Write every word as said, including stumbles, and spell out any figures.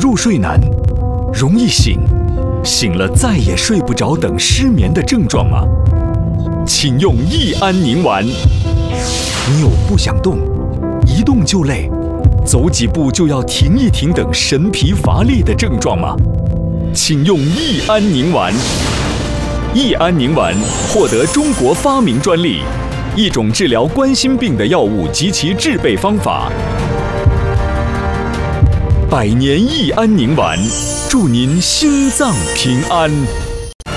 入睡难、容易醒、醒了再也睡不着等失眠的症状吗？请用益安宁丸。你有不想动、一动就累、走几步就要停一停等神疲乏力的症状吗？请用益安宁丸。益安宁丸获得中国发明专利，一种治疗冠心病的药物及其制备方法。百年益安宁丸，祝您心脏平安。